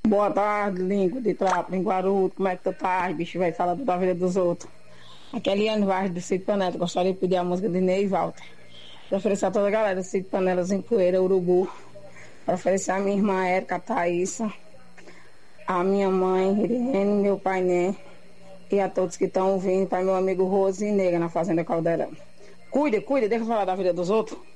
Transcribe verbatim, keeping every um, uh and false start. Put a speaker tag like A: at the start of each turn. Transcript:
A: Boa tarde, língua de trapo, linguarudo, como é que tu tá? Bicho, vai falar da vida dos outros. Aqui é Eliane Vargas do Sítio Panela, gostaria de pedir a música de Ney e Walter. Para oferecer a toda a galera do Sítio Panelas em Poeira, Urubu. Para oferecer a minha irmã Érica, a Thaísa, a minha mãe, Irene, meu pai Né, e a todos que estão ouvindo, para meu amigo Rose e Nega na Fazenda Caldeirão. Cuida, cuida, deixa eu falar da vida dos outros.